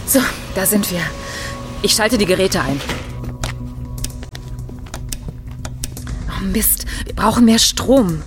So, da sind wir. Ich schalte die Geräte ein. Oh Mist, wir brauchen mehr Strom.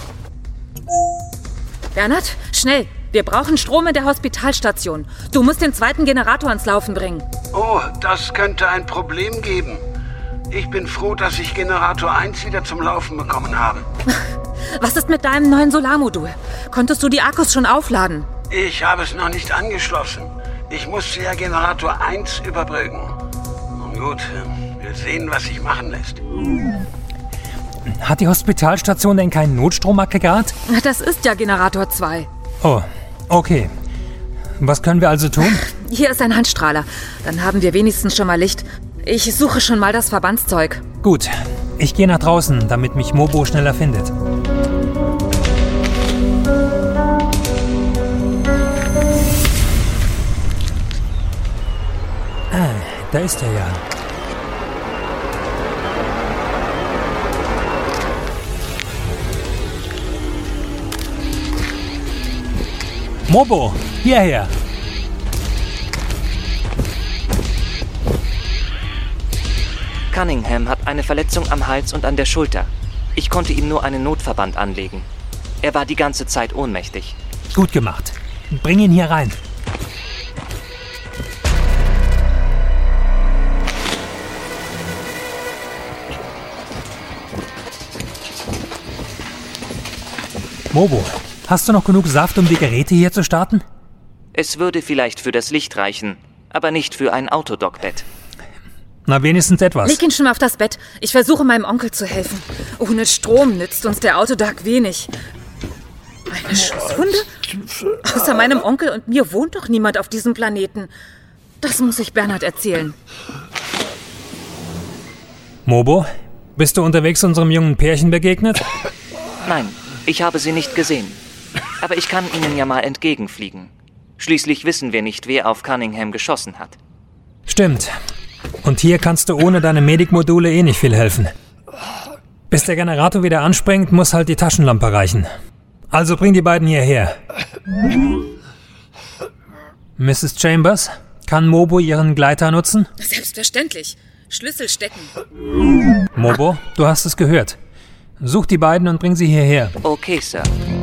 Bernhard, schnell. Wir brauchen Strom in der Hospitalstation. Du musst den zweiten Generator ans Laufen bringen. Oh, das könnte ein Problem geben. Ich bin froh, dass ich Generator 1 wieder zum Laufen bekommen habe. Was ist mit deinem neuen Solarmodul? Konntest du die Akkus schon aufladen? Ich habe es noch nicht angeschlossen. Ich musste ja Generator 1 überbrücken. Nun gut, wir sehen, was sich machen lässt. Hat die Hospitalstation denn kein Notstromaggregat? Das ist ja Generator 2. Oh, okay. Was können wir also tun? Hier ist ein Handstrahler. Dann haben wir wenigstens schon mal Licht. Ich suche schon mal das Verbandszeug. Gut, ich gehe nach draußen, damit mich Mobo schneller findet. Da ist er ja. Mobo, hierher! Cunningham hat eine Verletzung am Hals und an der Schulter. Ich konnte ihm nur einen Notverband anlegen. Er war die ganze Zeit ohnmächtig. Gut gemacht. Bring ihn hier rein. Mobo, hast du noch genug Saft, um die Geräte hier zu starten? Es würde vielleicht für das Licht reichen, aber nicht für ein Autodockbett. Na, wenigstens etwas. Leg ihn schon mal auf das Bett. Ich versuche meinem Onkel zu helfen. Ohne Strom nützt uns der Autodock wenig. Eine Schusshunde? Außer meinem Onkel und mir wohnt doch niemand auf diesem Planeten. Das muss ich Bernhard erzählen. Mobo, bist du unterwegs unserem jungen Pärchen begegnet? Nein, ich habe sie nicht gesehen. Aber ich kann ihnen ja mal entgegenfliegen. Schließlich wissen wir nicht, wer auf Cunningham geschossen hat. Stimmt. Und hier kannst du ohne deine Medic-Module eh nicht viel helfen. Bis der Generator wieder anspringt, muss halt die Taschenlampe reichen. Also bring die beiden hierher. Mrs. Chambers, kann Mobo ihren Gleiter nutzen? Selbstverständlich. Schlüssel stecken. Mobo, du hast es gehört. Such die beiden und bring sie hierher. Okay, Sir.